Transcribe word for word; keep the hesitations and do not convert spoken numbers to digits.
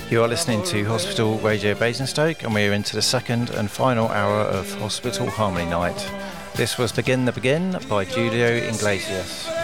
You are listening to Hospital Radio Basingstoke, and we are into the second and final hour of Hospital Harmony Night. This was Begin the Begin by Julio Iglesias.